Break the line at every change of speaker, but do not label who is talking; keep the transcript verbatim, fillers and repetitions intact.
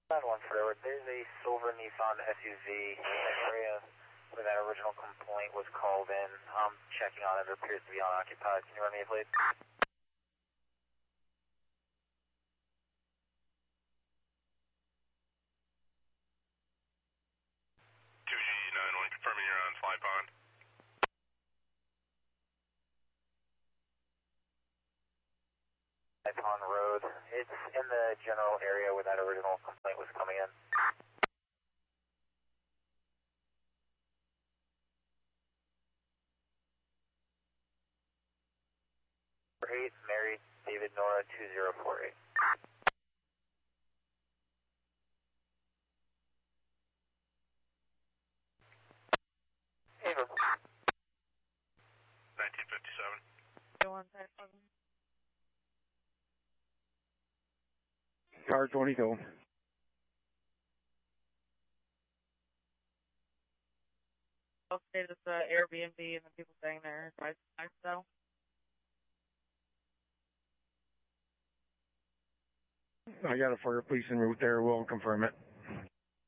nine one forward, there's a silver Nissan S U V in the area where that original complaint was called in. I'm checking on it. It appears to be unoccupied. Can you run me a plate?
two G nine one, confirming you're on Fly Pond.
Fly Pond Road. It's in the general area where that original complaint was coming in. eight, married, David Nora, two zero four eight. Ava.
nineteen fifty-seven.
Car twenty-two.
Okay, it's uh, Airbnb and the people staying there. I, I so.
I got a fire police en route there. We'll confirm it.